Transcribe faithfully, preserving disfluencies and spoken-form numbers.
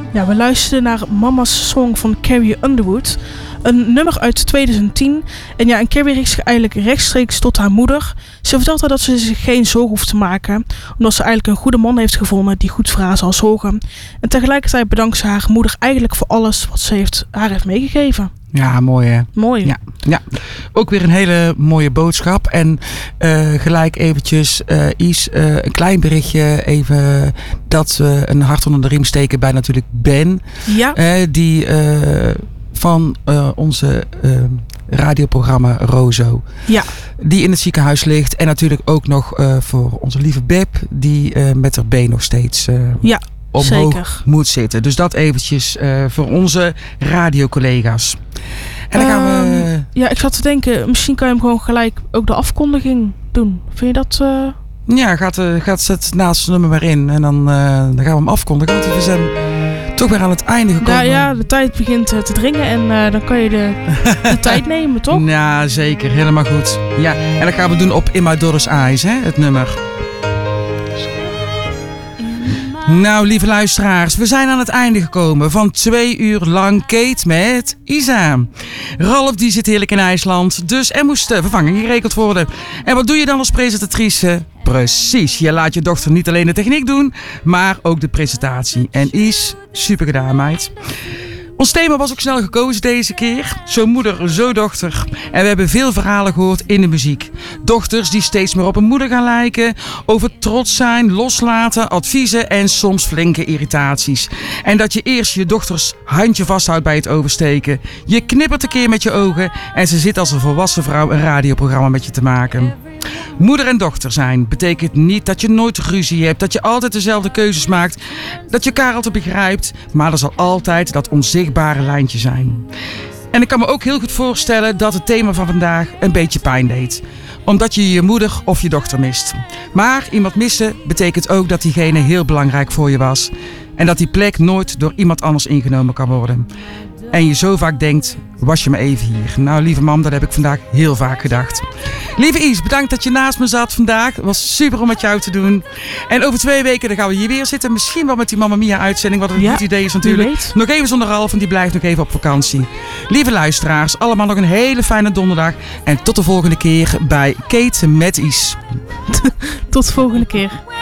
Ja, we luisterden naar Mama's Song van Carrie Underwood. Een nummer uit twintig tien. En ja, en Carrie richt zich eigenlijk rechtstreeks tot haar moeder. Ze vertelt haar dat ze zich geen zorgen hoeft te maken, omdat ze eigenlijk een goede man heeft gevonden die goed voor haar zal zorgen. En tegelijkertijd bedankt ze haar moeder eigenlijk voor alles wat ze heeft, haar heeft meegegeven. Ja, mooi hè? Mooi. Ja, ja. Ook weer een hele mooie boodschap. En uh, gelijk eventjes, uh, Is, uh, een klein berichtje even dat we een hart onder de riem steken bij natuurlijk Ben. Ja. Uh, die uh, van uh, onze uh, radioprogramma Rozo. Ja. Die in het ziekenhuis ligt. En natuurlijk ook nog uh, voor onze lieve Beb die uh, met haar been nog steeds... Uh, ja. omhoog Zeker. moet zitten. Dus dat eventjes uh, voor onze radiocollega's. En dan gaan we... Um, ja, ik zat te denken, misschien kan je hem gewoon gelijk ook de afkondiging doen. Vind je dat... Uh... Ja, gaat, uh, gaat zet naast het nummer maar in. En dan, uh, dan gaan we hem afkondigen. Want we zijn toch weer aan het einde gekomen. Ja, ja, de tijd begint uh, te dringen. En uh, dan kan je de, de tijd nemen, toch? Ja, zeker. Helemaal goed. Ja, en dan gaan we doen op In My Daughter's Eyes, hè, het nummer. Nou, lieve luisteraars, we zijn aan het einde gekomen van twee uur lang Kate met Isa. Ralf die zit heerlijk in IJsland, dus er moest vervanging geregeld worden. En wat doe je dan als presentatrice? Precies, je laat je dochter niet alleen de techniek doen, maar ook de presentatie. En Is, super gedaan meid. Ons thema was ook snel gekozen deze keer. Zo moeder, zo dochter. En we hebben veel verhalen gehoord in de muziek. Dochters die steeds meer op een moeder gaan lijken. Over trots zijn, loslaten, adviezen en soms flinke irritaties. En dat je eerst je dochters handje vasthoudt bij het oversteken. Je knippert een keer met je ogen en ze zit als een volwassen vrouw een radioprogramma met je te maken. Moeder en dochter zijn betekent niet dat je nooit ruzie hebt, dat je altijd dezelfde keuzes maakt, dat je elkaar altijd begrijpt, maar er zal altijd dat onzichtbare lijntje zijn. En ik kan me ook heel goed voorstellen dat het thema van vandaag een beetje pijn deed, omdat je je moeder of je dochter mist. Maar iemand missen betekent ook dat diegene heel belangrijk voor je was en dat die plek nooit door iemand anders ingenomen kan worden. En je zo vaak denkt, was je maar even hier. Nou, lieve mam, dat heb ik vandaag heel vaak gedacht. Lieve Is, bedankt dat je naast me zat vandaag. Het was super om met jou te doen. En over twee weken dan gaan we hier weer zitten. Misschien wel met die Mamma Mia uitzending, wat een ja, goed idee is natuurlijk. Nog even zonder Ralf, en die blijft nog even op vakantie. Lieve luisteraars, allemaal nog een hele fijne donderdag. En tot de volgende keer bij Kate met Is. Tot de volgende keer.